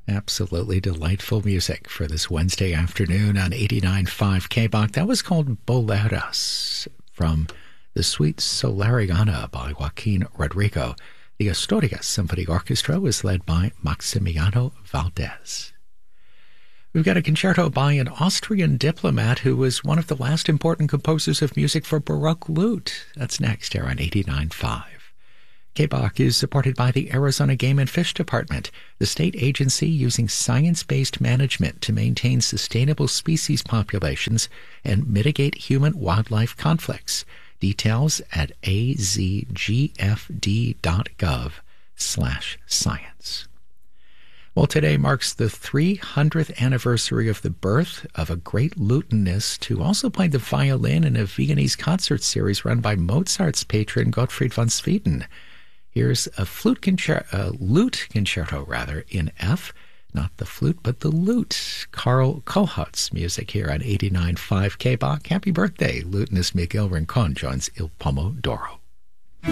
Absolutely delightful music for this Wednesday afternoon on 89.5 KBOC. That was called Boleros from the Suite Solariana by Joaquin Rodrigo. The Asturias Symphony Orchestra was led by Maximiano Valdez. We've got a concerto by an Austrian diplomat who was one of the last important composers of music for Baroque lute. That's next here on 89.5. KBOC is supported by the Arizona Game and Fish Department, the state agency using science-based management to maintain sustainable species populations and mitigate human-wildlife conflicts. Details at azgfd.gov/science. Well, today marks the 300th anniversary of the birth of a great lutenist who also played the violin in a Viennese concert series run by Mozart's patron Gottfried von Swieten. Here's a lute concerto in F, not the flute, but the lute. Carl Kohlhaut's music here on 89.5 KBOC. Happy birthday, lutenist Miguel Rincon joins Il Pomodoro.